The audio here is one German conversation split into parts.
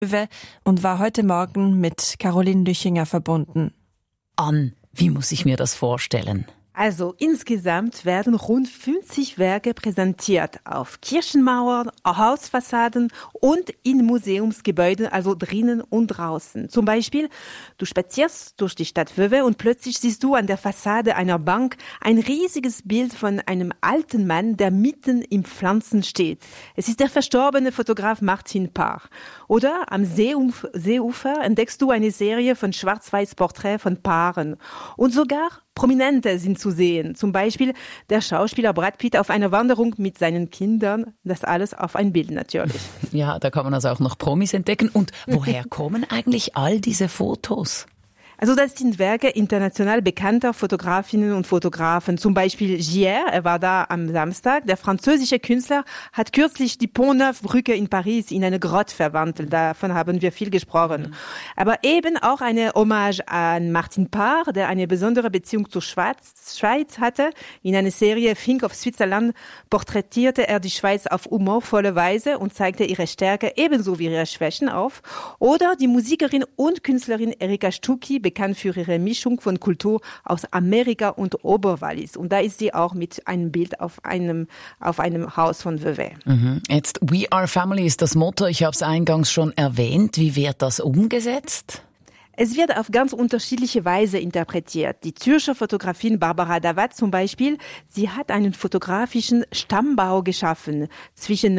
und war heute Morgen mit Caroline Lüchinger verbunden. Ann, wie muss ich mir das vorstellen? Also insgesamt werden rund 50 Werke präsentiert auf Kirchenmauern, Hausfassaden und in Museumsgebäuden, also drinnen und draußen. Zum Beispiel, du spazierst durch die Stadt Vevey und plötzlich siehst du an der Fassade einer Bank ein riesiges Bild von einem alten Mann, der mitten im Pflanzen steht. Es ist der verstorbene Fotograf Martin Parr. Oder am Seeufer entdeckst du eine Serie von Schwarz-Weiß-Porträts von Paaren. Und sogar Prominente sind zu sehen. Zum Beispiel der Schauspieler Brad Pitt auf einer Wanderung mit seinen Kindern. Das alles auf ein Bild natürlich. Ja, da kann man also auch noch Promis entdecken. Und woher kommen eigentlich all diese Fotos? Also das sind Werke international bekannter Fotografinnen und Fotografen. Zum Beispiel Gier, er war da am Samstag. Der französische Künstler hat kürzlich die Pont-Neuf-Brücke in Paris in eine Grotte verwandelt. Davon haben wir viel gesprochen. Aber eben auch eine Hommage an Martin Parr, der eine besondere Beziehung zur Schweiz hatte. In einer Serie Think of Switzerland porträtierte er die Schweiz auf humorvolle Weise und zeigte ihre Stärke ebenso wie ihre Schwächen auf. Oder die Musikerin und Künstlerin Erika Stucki, bekannt für ihre Mischung von Kultur aus Amerika und Oberwallis. Und da ist sie auch mit einem Bild auf einem Haus von Vevey. Jetzt, We Are Family ist das Motto. Ich habe es eingangs schon erwähnt. Wie wird das umgesetzt? Es wird auf ganz unterschiedliche Weise interpretiert. Die Zürcher Fotografin Barbara Davat zum Beispiel, sie hat einen fotografischen Stammbau geschaffen. Zwischen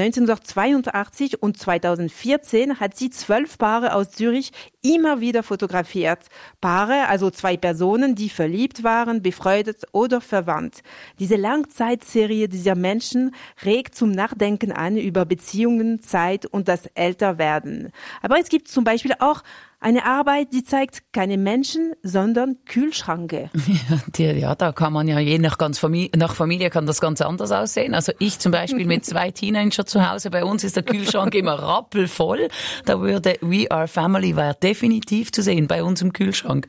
1982 und 2014 hat sie 12 Paare aus Zürich immer wieder fotografiert. Paare, also 2 Personen, die verliebt waren, befreundet oder verwandt. Diese Langzeitserie dieser Menschen regt zum Nachdenken an über Beziehungen, Zeit und das Älterwerden. Aber es gibt zum Beispiel auch eine Arbeit, die zeigt keine Menschen, sondern Kühlschränke. Ja, da kann man ja je nach Familie kann das ganz anders aussehen. Also ich zum Beispiel mit 2 Teenager zu Hause, bei uns ist der Kühlschrank immer rappelvoll. Da würde We Are Family wäre definitiv zu sehen bei uns im Kühlschrank.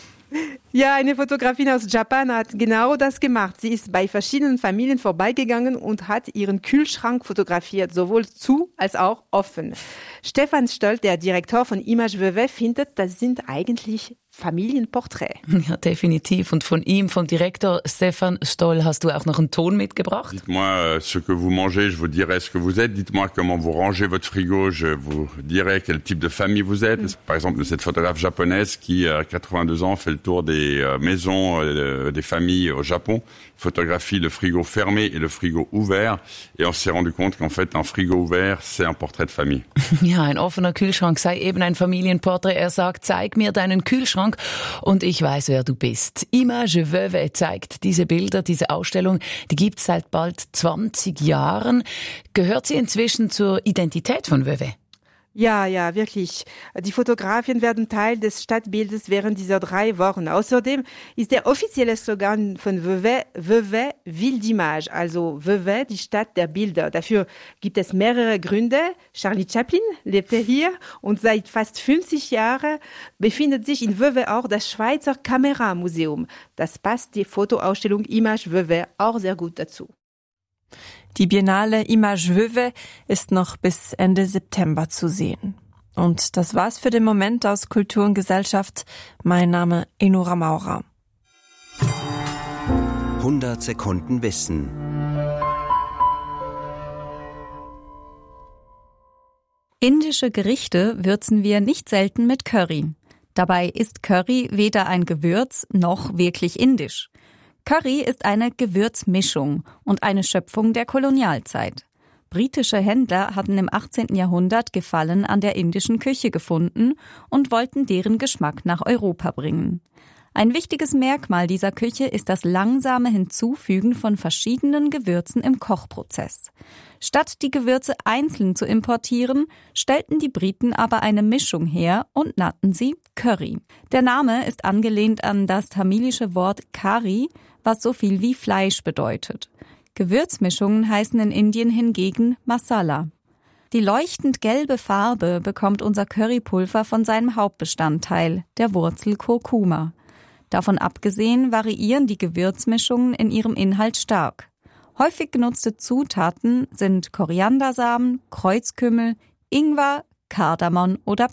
Ja, eine Fotografin aus Japan hat genau das gemacht. Sie ist bei verschiedenen Familien vorbeigegangen und hat ihren Kühlschrank fotografiert, sowohl zu als auch offen. Stefan Stoll, der Direktor von Image Vevey, findet, das sind eigentlich Familienporträts. Ja, definitiv. Und von ihm, vom Direktor Stefan Stoll, hast du auch noch einen Ton mitgebracht? Dites-moi ce que vous mangez, je vous dirai ce que vous êtes. Dites-moi comment vous rangez votre frigo, je vous dirai quel type de famille vous êtes. Par exemple, cette photographe japonaise qui, à 82 ans, fait le tour des maisons, des familles au Japon, photographie le frigo fermé et le frigo ouvert. Et on s'est rendu compte qu'en fait, un frigo ouvert, c'est un portrait de famille. Ja, ein offener Kühlschrank sei eben ein Familienporträt. Er sagt, zeig mir deinen Kühlschrank und ich weiß, wer du bist. Image Vevey zeigt diese Bilder, diese Ausstellung, die gibt es seit bald 20 Jahren. Gehört sie inzwischen zur Identität von Vevey? Ja, wirklich. Die Fotografien werden Teil des Stadtbildes während dieser 3 Wochen. Außerdem ist der offizielle Slogan von Vevey, Ville d'Image, also Vevey, die Stadt der Bilder. Dafür gibt es mehrere Gründe. Charlie Chaplin lebte hier und seit fast 50 Jahren befindet sich in Vevey auch das Schweizer Kameramuseum. Das passt die Fotoausstellung Image Vevey auch sehr gut dazu. Die Biennale Image Vevey ist noch bis Ende September zu sehen. Und das war's für den Moment aus Kultur und Gesellschaft. Mein Name Enora Maurer. 100 Sekunden Wissen. Indische Gerichte würzen wir nicht selten mit Curry. Dabei ist Curry weder ein Gewürz noch wirklich indisch. Curry ist eine Gewürzmischung und eine Schöpfung der Kolonialzeit. Britische Händler hatten im 18. Jahrhundert Gefallen an der indischen Küche gefunden und wollten deren Geschmack nach Europa bringen. Ein wichtiges Merkmal dieser Küche ist das langsame Hinzufügen von verschiedenen Gewürzen im Kochprozess. Statt die Gewürze einzeln zu importieren, stellten die Briten aber eine Mischung her und nannten sie Curry. Der Name ist angelehnt an das tamilische Wort Kari, was so viel wie Fleisch bedeutet. Gewürzmischungen heißen in Indien hingegen Masala. Die leuchtend gelbe Farbe bekommt unser Currypulver von seinem Hauptbestandteil, der Wurzel Kurkuma. Davon abgesehen variieren die Gewürzmischungen in ihrem Inhalt stark. Häufig genutzte Zutaten sind Koriandersamen, Kreuzkümmel, Ingwer, Kardamom oder